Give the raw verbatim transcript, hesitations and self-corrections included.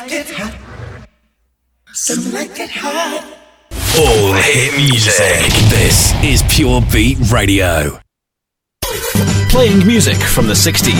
All hit music. This is Pure Beat Radio. Playing music from the sixties,